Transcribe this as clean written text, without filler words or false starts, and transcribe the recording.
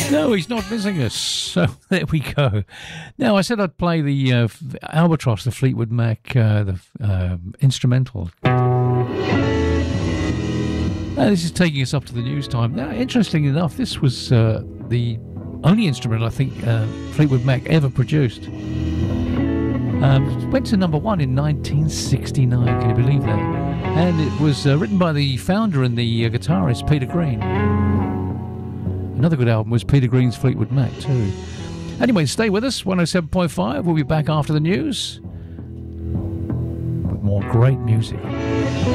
No, he's not missing us. So there we go. Now, I said I'd play the Albatross, the Fleetwood Mac, the instrumental. This is taking us up to the news time. Now, interestingly enough, this was the only instrument I think Fleetwood Mac ever produced. Went to number one in 1969, can you believe that? And it was written by the founder and the guitarist, Peter Green. Another good album was Peter Green's Fleetwood Mac too. Anyway, stay with us, 107.5. We'll be back after the news with more great music.